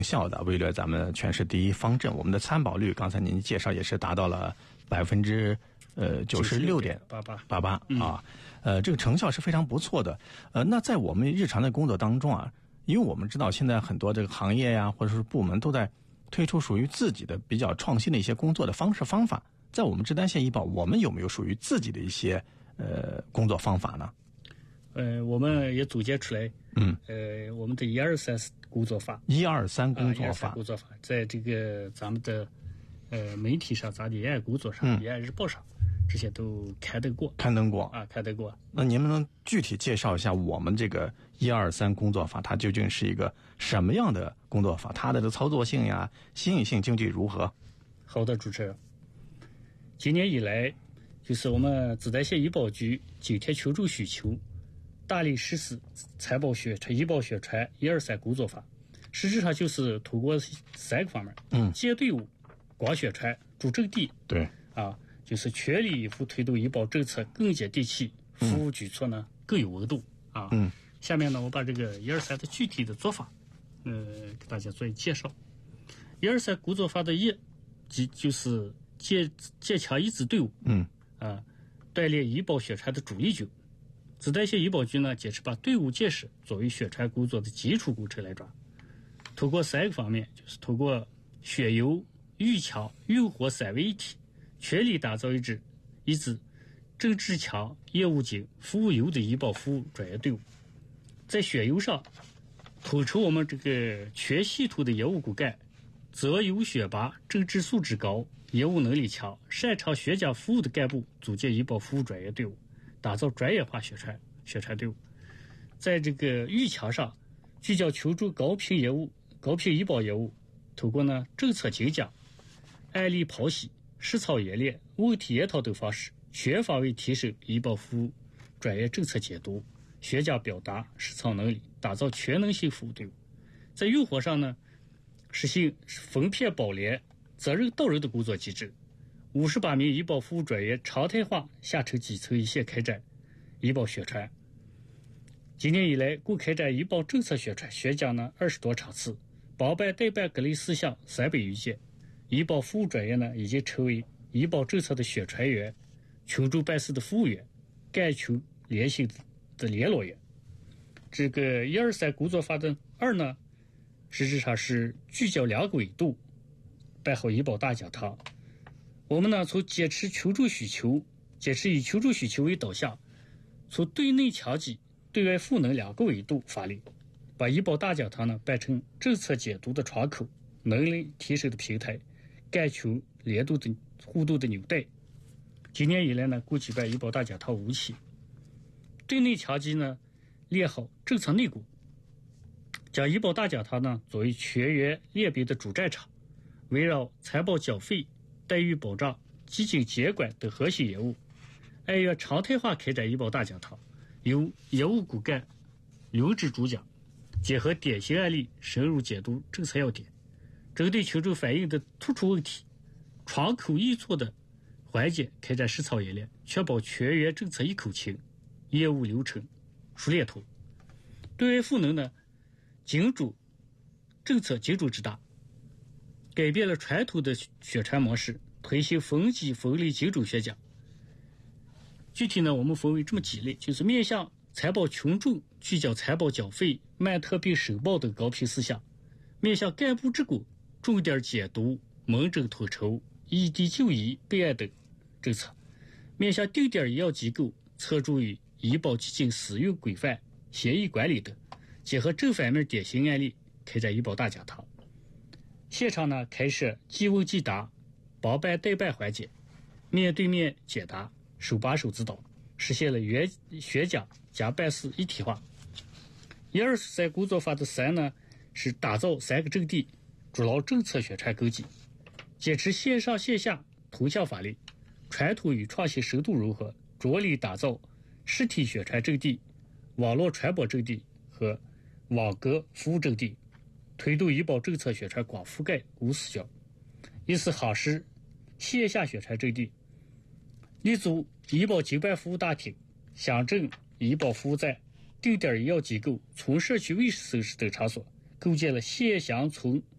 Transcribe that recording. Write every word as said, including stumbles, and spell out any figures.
效的，位列咱们全市第一方镇。我们的参保率，刚才您介绍也是达到了百分之呃九十六点八八八八啊，呃，这个成效是非常不错的。呃，那在我们日常的工作当中啊，因为我们知道现在很多这个行业呀、啊，或者是部门都在推出属于自己的比较创新的一些工作的方式方法。在我们志丹县医保，我们有没有属于自己的一些呃工作方法呢？ 呃，我们也组建出来， 嗯， 呃，我们的一二三工作法， 一二三工作法， 啊、工作法，在这个咱们的呃媒体上，咱的延安工作上、 嗯、 延安日报上，这些都刊登过， 刊登过啊，刊登过。 那您能具体介绍一下我们这个一二三工作法，它究竟是一个什么样的工作法？它的这个操作性呀、新颖性、经济如何？ 好的，主持人。今年以来，就是我们志丹县医保局紧贴群众需求，大力实施参保宣传、医保宣传一二三工作法。实质上就是通过三个方面： 嗯， 建队伍、广宣传、主阵地。 对， 啊，就是全力以赴推动医保政策更接地气，服务举措呢、嗯、更有温度啊。 嗯， 下面呢，我把这个一二三的具体的做法，呃，给大家做一介绍。一二三工作法的一，即就是建建强一支队伍， 嗯， 啊，锻炼医保宣传的主力军。志丹县医保局呢，坚持把队伍建设作为宣传工作的基础工程来抓，通过三个方面，就是通过宣游、育强、育活三位一体，全力打造一支一支政治强、业务精、服务优的医保服务专业队伍。在宣游上，统筹我们这个全系统的业务骨干，择优选拔政治素质高、业务能力强、擅长宣讲服务的干部，组建医保服务专业队伍，打造专业化宣传宣传队伍。在这个育强上，聚焦群众高频业务、高频医保业务，通过呢政策精讲、案例剖析、实操演练、问题研讨等方式，全方位提升医保服务专业政策监督、宣讲表达、实操能力，打造全能性服务队伍。在育活上呢，实行分片保联、责任到人的工作机制，五十八名医保服务专员常态化下沉基层一线开展医保宣传。今年以来，共开展医保政策宣传宣讲呢二十多场次，包办代办各类事项三百余件。医保服务专业呢，已经成为医保政策的宣传员、群众办事的服务员、干群联系的联络员。这个一二三工作法的二呢，实质上是聚焦两个维度，办好医保大讲堂。我们呢，从坚持群众需求，坚持以群众需求为导向，从对内强基、对外赋能两个维度发力，把医保大讲堂呢办成政策解读的窗口、能力提升的平台、干群联动的互动的纽带。今年以来呢，共举办医保大讲堂五起。对内强基呢，练好政策内功，将医保大讲堂呢作为全员练兵的主战场，围绕参保缴费、待遇保障、基金监管等核心业务，按月常态化开展医保大讲堂，由业务骨干轮值主讲，结合典型案例深入解读政策要点，针对群众反映的突出问题，窗口易错的环节开展实操演练，确保全员政策一口清，业务流程熟练通。对外赋能呢，精准政策精准之大，改变了传统的宣传模式，推行分级分类精准宣讲。具体呢，我们分为这么几类，就是面向参保群众聚焦参保缴费、慢特病申报等高频事项；面向干部职工重点监督、门诊统筹、异地就医备案等政策；面向定点医药机构侧重于医保基金使用规范、协议管理等，结合正反面典型案例开展医保大讲堂。现场呢，开设即问即答、包办代办环节，面对面解答，手把手指导，实现了原宣讲加办事一体化。一二三工作法的三呢，是打造三个阵地，筑牢政策宣传根基，坚持线上线下同向发力，传统与创新深度融合，着力打造实体宣传阵地、网络传播阵地和网格服务阵地，推动医保政策宣传广覆盖无死角。因此，夯实线下宣传阵地，立足医保经办服务大厅、乡镇医保服务站、定点医药机构、村社区卫生室等场所，构建了县乡村